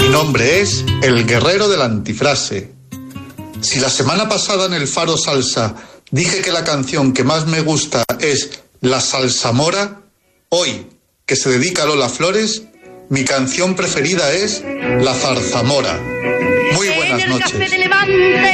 nombre es el guerrero de la antifrase. Si la semana pasada en el Faro Salsa dije que la canción que más me gusta es La Salsamora, hoy, que se dedica a Lola Flores, mi canción preferida es La Zarzamora. Muy buenas noches.